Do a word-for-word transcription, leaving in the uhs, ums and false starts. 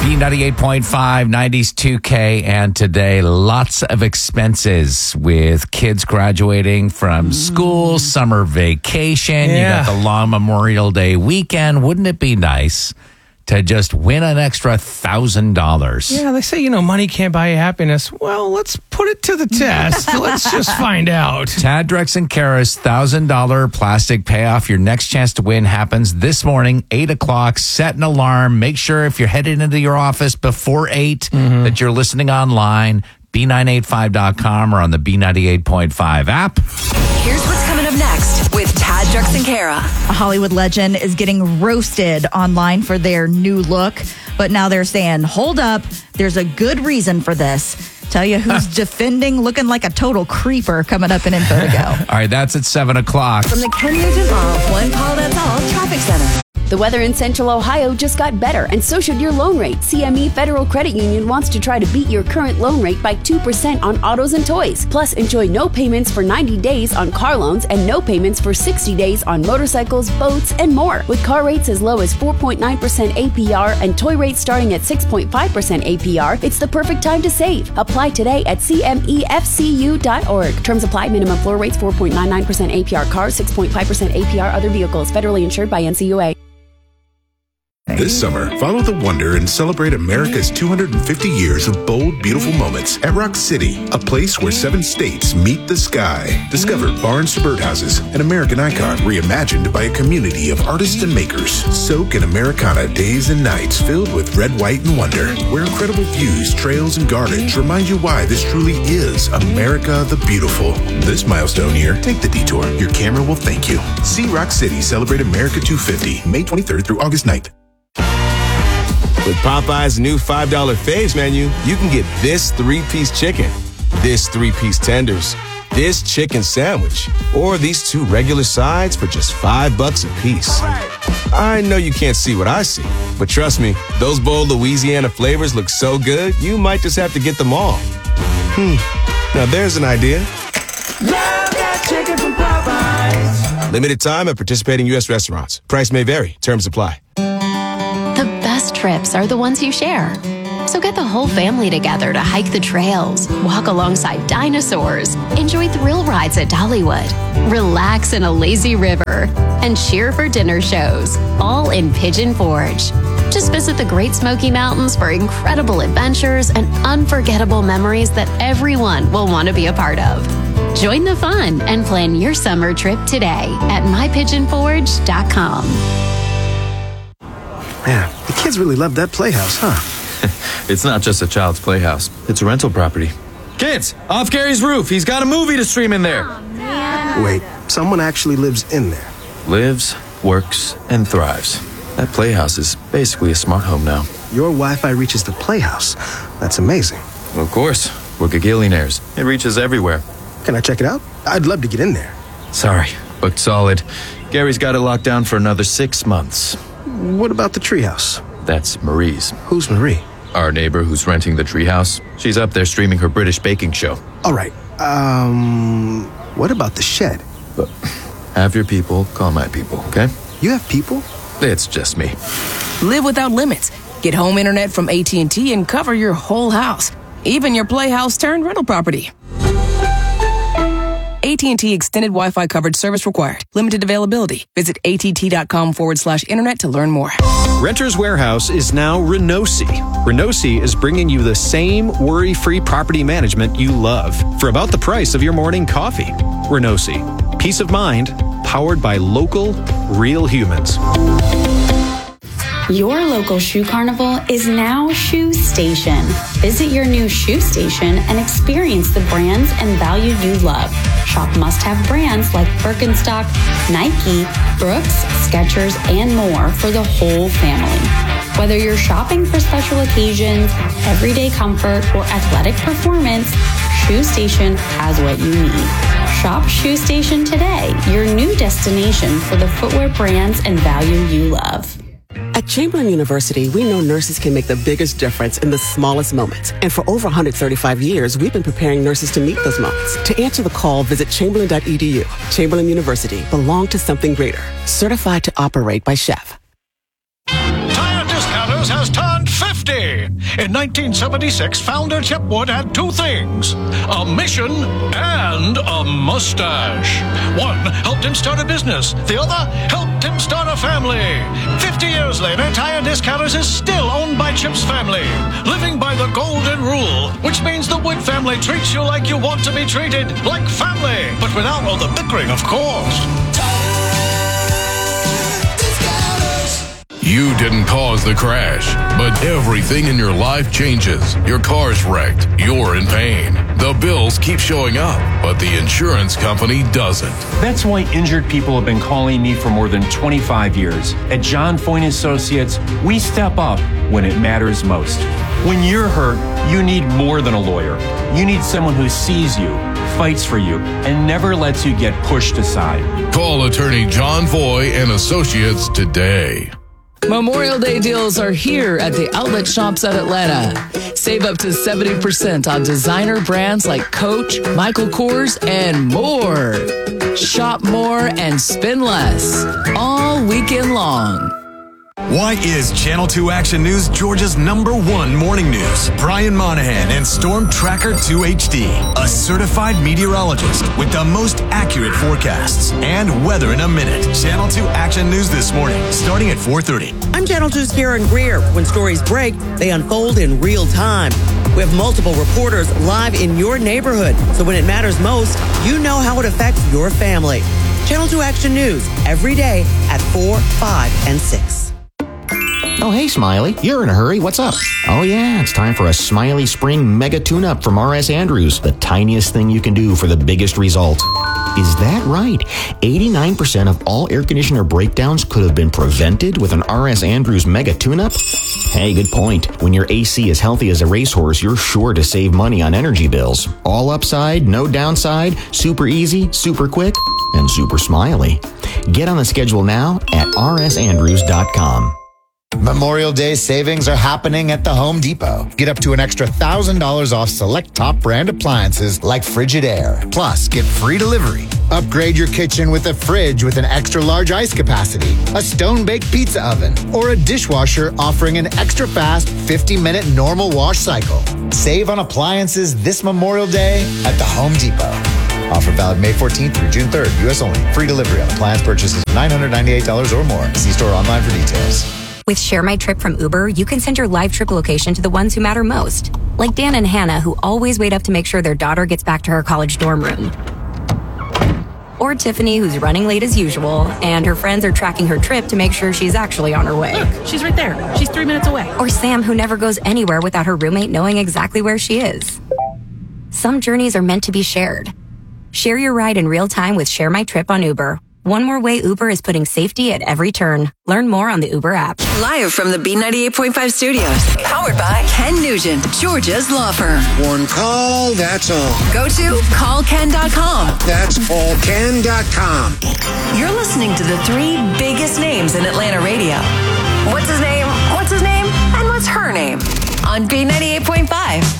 B ninety-eight point five, nineties two K, and today lots of expenses with kids graduating from school, summer vacation. Yeah. You got the long Memorial Day weekend. Wouldn't it be nice to just win an extra one thousand dollars? Yeah, they say, you know, money can't buy you happiness. Well, let's put it to the test. Let's just find out. Tad, Drex, and Kara's one thousand dollars plastic payoff. Your next chance to win happens this morning, eight o'clock. Set an alarm. Make sure if you're heading into your office before eight mm-hmm. that you're listening online, B nine eighty-five dot com or on the B ninety-eight point five app. Here's what's coming up next with Tad, Drex, and Kara. A Hollywood legend is getting roasted online for their new look, but now they're saying, hold up, there's a good reason for this. Tell you who's defending looking like a total creeper coming up in info to go. All right, that's at seven o'clock. From the Ken Nugent Law One Call That's All Traffic Center. The weather in Central Ohio just got better, and so should your loan rate. C M E Federal Credit Union wants to try to beat your current loan rate by two percent on autos and toys. Plus, enjoy no payments for ninety days on car loans and no payments for sixty days on motorcycles, boats, and more. With car rates as low as four point nine percent A P R and toy rates starting at six point five percent A P R, it's the perfect time to save. Apply today at C M E F C U dot org. Terms apply. Minimum floor rates four point nine nine percent A P R cars, six point five percent A P R other vehicles. Federally insured by N C U A. This summer, follow the wonder and celebrate America's two hundred fifty years of bold, beautiful moments at Rock City, a place where seven states meet the sky. Discover barns to birdhouses, an American icon reimagined by a community of artists and makers. Soak in Americana days and nights filled with red, white, and wonder, where incredible views, trails, and gardens remind you why this truly is America the Beautiful. This milestone year, take the detour. Your camera will thank you. See Rock City celebrate America two fifty, May twenty-third through August ninth. With Popeye's new five dollar Faves menu, you can get this three-piece chicken, this three-piece tenders, this chicken sandwich, or these two regular sides for just five bucks a piece. I know you can't see what I see, but trust me, those bold Louisiana flavors look so good, you might just have to get them all. Hmm, now there's an idea. Love that chicken from Popeyes. Limited time at participating U S restaurants. Price may vary. Terms apply. The best trips are the ones you share. So get the whole family together to hike the trails, walk alongside dinosaurs, enjoy thrill rides at Dollywood, relax in a lazy river, and cheer for dinner shows, all in Pigeon Forge. Just visit the Great Smoky Mountains for incredible adventures and unforgettable memories that everyone will want to be a part of. Join the fun and plan your summer trip today at my pigeon forge dot com. Man, the kids really love that playhouse, huh? It's not just a child's playhouse. It's a rental property. Kids, off Gary's roof. He's got a movie to stream in there. Oh, wait, someone actually lives in there. Lives, works, and thrives. That playhouse is basically a smart home now. Your Wi-Fi reaches the playhouse. That's amazing. Well, of course. We're gagillionaires. It reaches everywhere. Can I check it out? I'd love to get in there. Sorry, booked solid. Gary's got it locked down for another six months. What about the treehouse? That's Marie's. Who's Marie? Our neighbor who's renting the treehouse. She's up there streaming her British baking show. All right. Um, what about the shed? But have your people call my people, okay? You have people? It's just me. Live without limits. Get home internet from A T and T and cover your whole house, even your playhouse turned rental property. A T and T extended Wi-Fi coverage service required. Limited availability. Visit att.com forward slash internet to learn more. Renters Warehouse is now Renosi. Renosi is bringing you the same worry-free property management you love for about the price of your morning coffee. Renosi. Peace of mind, powered by local, real humans. Your local shoe carnival is now Shoe Station. Visit your new Shoe Station and experience the brands and value you love. Shop must-have brands like Birkenstock, Nike, Brooks, Skechers, and more for the whole family. Whether you're shopping for special occasions, everyday comfort, or athletic performance, Shoe Station has what you need. Shop Shoe Station today, your new destination for the footwear brands and value you love. At Chamberlain University, we know nurses can make the biggest difference in the smallest moments. And for over one hundred thirty-five years, we've been preparing nurses to meet those moments. To answer the call, visit chamberlain dot e d u. Chamberlain University, belong to something greater. Certified to operate by Chef. Tire Discounters has turned fifty. In nineteen seventy-six, founder Chip Wood had two things, a mission and a mustache. One helped him start a business. The other helped him start a family. Fifty years later, Tire Discounters is still owned by Chip's family, living by the golden rule, which means the Wood family treats you like you want to be treated, like family, but without all the bickering, of course. You didn't cause the crash, but everything in your life changes. Your car's wrecked. You're in pain. The bills keep showing up, but the insurance company doesn't. That's why injured people have been calling me for more than twenty-five years. At John Foyne Associates, we step up when it matters most. When you're hurt, you need more than a lawyer. You need someone who sees you, fights for you, and never lets you get pushed aside. Call attorney John Foy and Associates today. Memorial Day deals are here at the outlet shops at Atlanta. Save up to seventy percent on designer brands like Coach, Michael Kors, and more. Shop more and spend less all weekend long. Why is Channel two Action News Georgia's number one morning news? Brian Monahan and Storm Tracker two H D, a certified meteorologist with the most accurate forecasts and weather in a minute. Channel two Action News this morning, starting at four thirty. I'm Channel two's Karen Greer. When stories break, they unfold in real time. We have multiple reporters live in your neighborhood, so when it matters most, you know how it affects your family. Channel two Action News, every day at four, five, and six. Oh, hey, Smiley. You're in a hurry. What's up? Oh, yeah, it's time for a Smiley Spring Mega Tune-Up from R S Andrews. The tiniest thing you can do for the biggest result. Is that right? eighty-nine percent of all air conditioner breakdowns could have been prevented with an R S Andrews Mega Tune-Up? Hey, good point. When your A C is healthy as a racehorse, you're sure to save money on energy bills. All upside, no downside, super easy, super quick, and super smiley. Get on the schedule now at r s andrews dot com. Memorial Day savings are happening at the Home Depot. Get up to an extra one thousand dollars off select top brand appliances like Frigidaire. Plus, get free delivery. Upgrade your kitchen with a fridge with an extra large ice capacity, a stone-baked pizza oven, or a dishwasher offering an extra fast fifty minute normal wash cycle. Save on appliances this Memorial Day at the Home Depot. Offer valid May fourteenth through June third. U S only. Free delivery on appliance purchases nine hundred ninety-eight dollars or more. See store online for details. With Share My Trip from Uber, you can send your live trip location to the ones who matter most. Like Dan and Hannah, who always wait up to make sure their daughter gets back to her college dorm room. Or Tiffany, who's running late as usual, and her friends are tracking her trip to make sure she's actually on her way. Look, she's right there. She's three minutes away. Or Sam, who never goes anywhere without her roommate knowing exactly where she is. Some journeys are meant to be shared. Share your ride in real time with Share My Trip on Uber. One more way Uber is putting safety at every turn. Learn more on the Uber app. Live from the B ninety-eight point five studios. Powered by Ken Nugent, Georgia's law firm. One call, that's all. Go to call ken dot com. That's call ken dot com. You're listening to the three biggest names in Atlanta radio. What's his name? What's his name? And what's her name? On B ninety-eight point five.